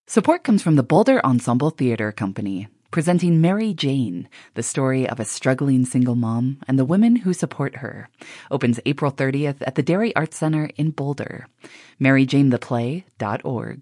Support comes from the Boulder Ensemble Theater Company, presenting Mary Jane, the story of a struggling single mom and the women who support her. Opens April 30th at the Dairy Arts Center in Boulder. MaryJaneThePlay.org.